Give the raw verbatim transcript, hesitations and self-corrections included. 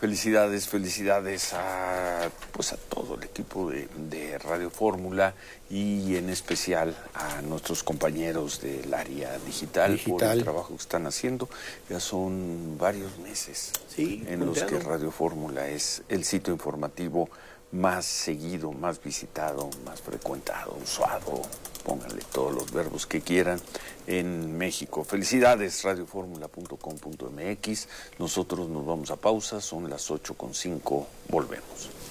Felicidades, felicidades a, pues a todo el equipo de, de Radio Fórmula y en especial a nuestros compañeros del área digital, digital por el trabajo que están haciendo. Ya son varios meses sí, en los que Radio Fórmula es el sitio informativo más seguido, más visitado, más frecuentado, usado, pónganle todos los verbos que quieran, en México. Felicidades, radio fórmula punto com punto m x. Nosotros nos vamos a pausa, son las ocho con cinco, volvemos.